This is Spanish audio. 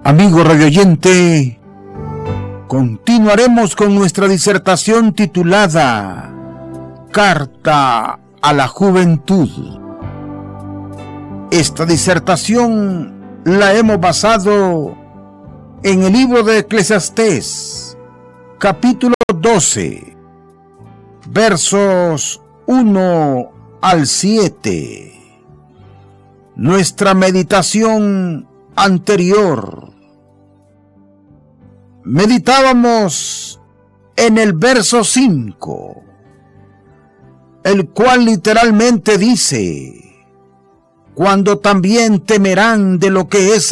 Amigo radioyente, continuaremos con nuestra disertación titulada Carta a la Juventud. Esta disertación la hemos basado en el libro de Eclesiastés, capítulo 12, versos 1 al 7. Nuestra meditación anterior, meditábamos en el verso 5, el cual literalmente dice: cuando también temerán de lo que es